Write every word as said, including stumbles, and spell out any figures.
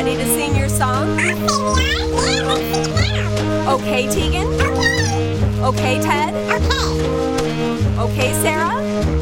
ready to sing your song? Okay, Tegan? Okay. Okay, Ted? Okay. Okay, Sarah?